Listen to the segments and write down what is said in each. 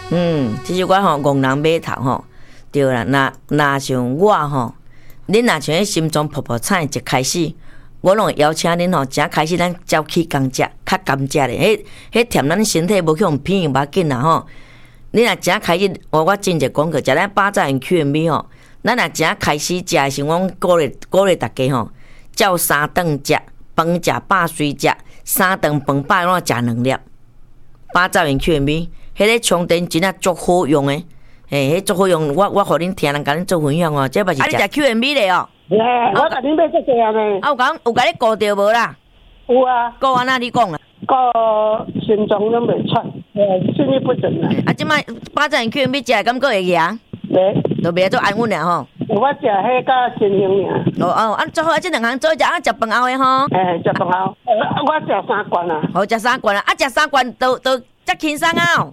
其实我吼戆人码头吼，对啦，那像我吼，恁若像心脏噗噗惨一开始，我拢会邀请恁吼，正开始咱照起工食，较甘食咧，迄甜咱身体无去互偏无要紧啦吼。你若正开始，我真侪广告，食咱巴扎园 QMB 吼，咱若正开始食的时候，我鼓励大家吼，照3顿食，饭食饱水食，3顿饭饱拢食2粒。巴扎园 QMB， 迄个充电真啊足好用诶，迄足好用，我互恁听人甲恁做分享哦，这嘛是食 QMB 咧哦。 我甲恁买这个啊呢。 有甲你顾着无啦？ 有啊。 顾安那你讲啊？ 顾心脏拢袂喘，心律不整啦。 即摆巴扎园 QMB 食敢个会赢？袂，都袂做安稳俩吼。 我食迄甲新兴尔。 做好这2项做一下，食饭后诶吼。 食饭后，我食3罐啊。 好，食3罐啊，食3罐都遮轻松啊。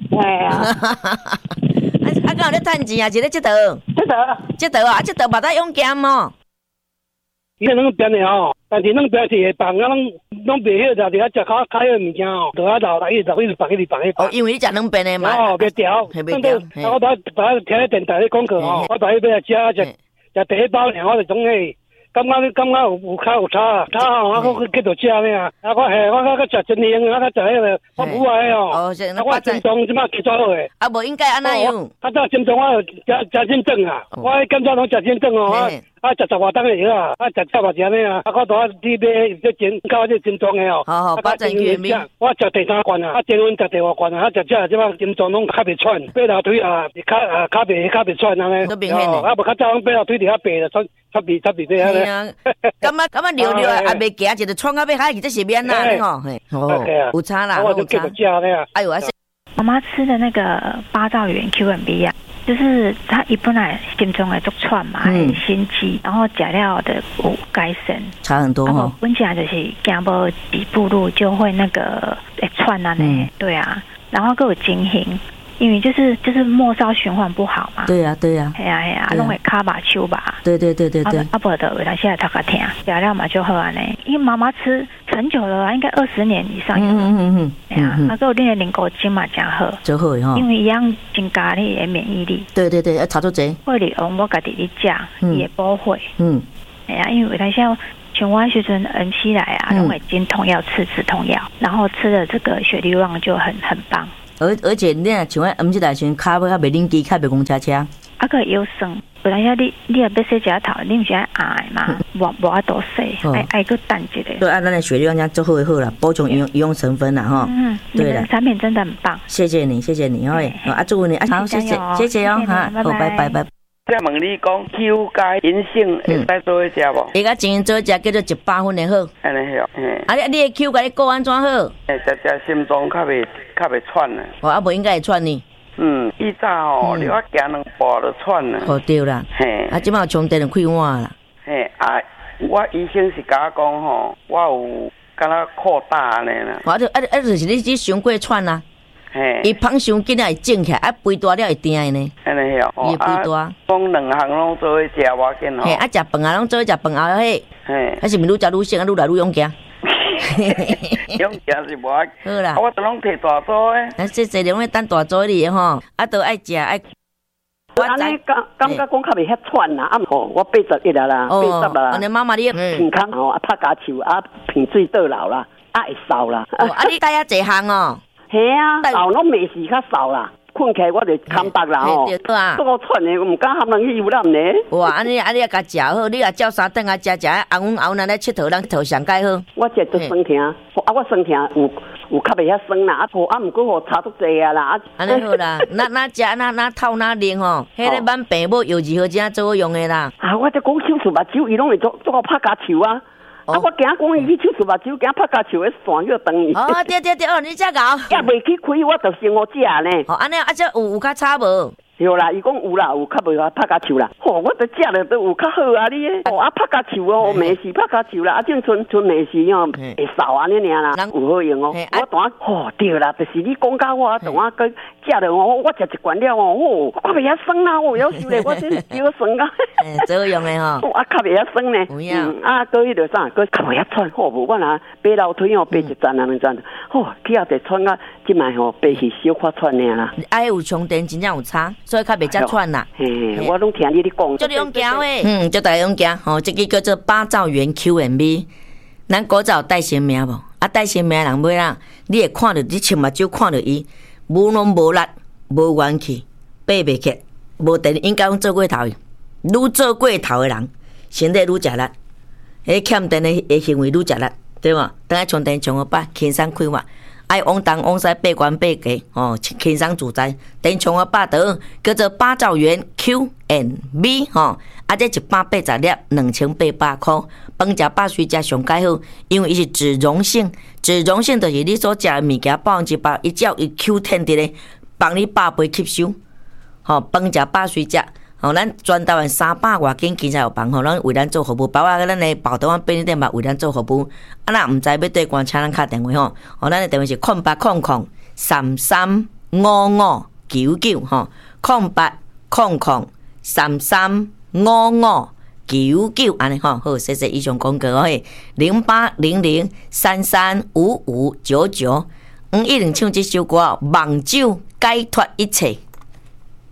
敢有咧趁钱啊？是咧佚佗？佚佗啊！佚佗嘛得用咸哦。 伊拢变的吼，但是拢变是会放啊，拢袂晓，就食较好物件吼，就啊老一直放。 哦，因为你食两遍的嘛。 哦，袂调。 袂调。 我把听咧电台咧广告吼，我把迄要食第一包尔，我就总诶。感觉有较有差吼，我去到食咩啊？我较食真香，我较食迄个我母爱哦。我心脏即马几做好诶。 无应该安那样。 早心脏我食真正啊，我感觉拢食真正哦。食10外档的药啊，食吃嘛是安尼啊。我大你买这钱搞这心脏的哦。 好，巴扎园 QMB。 我食第3罐啊，前阮食第2罐啊，食即马心脏拢较袂喘，爬楼梯啊，较袂喘安尼。 都明显的。 无较早爬楼梯伫遐爬了，擦鼻安尼。 感觉溜啊，也袂行，一直闯到尾海，这是免啦，吼，有差啦，有差。哎呦， 妈妈吃的那个巴扎园 QMB 啊，就是她一本来心中会做喘嘛，心悸，然后食了的有改善， 差很多哈。 本来就是行无几步路就会那个喘啊呢，对啊，然后还有惊醒。因为就是末梢循环不好嘛。 对呀。系啊，拢会卡把手吧。 对。 阿伯的为他现在他个听，食了嘛就好安尼。因为妈妈吃很久了，应该20年以上有。哎呀，那个你的磷骨精嘛真好。 真好哈。 因为一样增加你的免疫力。 对，要查出这。 会里我家己咧食，也不会。哎呀，因为他像我的时阵，N7来啊，拢会经痛药吃止痛药，然后吃的这个血流量就很棒。 而且你若像我M7来时，脚尾较袂冷机，较袂讲车。 啊个有酸，不然遐你也要洗食头，你毋是爱挨嘛？无法度洗，爱个等一下。 对，按咱的血流量做好就好啦，补充营养成分啦哈。对了， 产品真的很棒。 谢谢你，祝你好，谢谢哦哈，好，拜。 再问你讲Q加银杏会使做伙食无？ 会甲前做食叫做100分的好。 安尼好， 你的 Q 甲你顾安怎好？ 食心脏较袂喘呢。 无应该会喘呢。 以早吼，你我行2步就喘了。 哦对啦。即摆有充电就开换啦。 我医生是甲我讲吼，我有敢若扩大安尼啦。 就是你伤过喘啦。伊芳伤紧啊会肿起来，肥大了会定的呢。 安尼哦。 伊肥大。 讲2项拢做伙食，我见吼。 食饭啊，拢做伙食饭后迄。是毋愈食愈省，愈来愈勇行。 勇行是无爱。 好啦。 我都拢摕大组诶。 这侪拢咧等大组哩吼，都爱食爱。 我安尼感觉讲较袂遐喘啦，吼，我81啦，80啦。 你妈妈你健康吼，拍家手鼻水倒流啦，会扫啦。 你带遐济项哦。 系啊，扫拢没时较扫啦，困起来我就扛白啦吼。多喘的，唔敢含人去游览呢。 哇，安尼也甲食好，你也照3顿啊食红熬咱咧佚佗，咱佚佗上介好。 我食都酸疼，我酸疼有较袂遐酸啦，毋过互差足济啊啦。 安尼好啦，那食那透那灵吼，迄个挽病母药剂好真做好用的啦。 我这讲手术目睭，伊拢会做个拍家手啊。我惊讲伊去手术目睭，惊拍家手的线要长伊。 对，你遮搞。 也袂去开，我就先我食呢。 安尼这有较差无？ 有啦，伊讲有啦，有较袂话拍骹球啦。吼，我都食了都有较好啊，你拍骹球哦，美时拍骹球啦，正剩美时哦，会扫安尼尔啦，有好用哦。我当对啦，就是你讲到我当个食了哦，我食一罐了哦，我袂遐酸啦，我要收咧，我真少酸啊。 最好用的吼。 较袂遐酸呢。搁迄个啥，搁较袂遐喘，好无？我若爬楼梯哦，爬一站啊两站，去后就喘啊，即摆吼爬去小可喘尔啦。 爱有充电真正有差，所以较袂遮喘啦。 我拢听你讲。 就用行诶，就大家用行吼，这个叫做八兆元 Q&B。咱古早有戴新名无？戴新名人买啦，你会看到，你亲目睭看到伊，无拢无力，无元气，爬袂起，无电，应该讲做过头。愈做过头的人，身体愈食力，迄欠电的行为愈食力，对无？等下充电充好饱，轻松快活。爱往东往西，八关八街，轻松自在。电充好饱的叫做八兆元 Q&B 这180粒2800块，饭食饱水食上介好，因为伊是脂溶性，脂溶性就是你所食的物件100%，伊只要伊 Q 天伫咧，帮你饱杯吸收，饭食饱水食。咱全台湾300外间其实有房，咱为咱做服务，包括咱的报道便利店嘛，为咱做服务。若毋知要对官，请咱敲电话咱的电话是08003355990800335599，安尼好，谢谢以上广告0800335599，1零唱这首歌，梦酒解脱一切。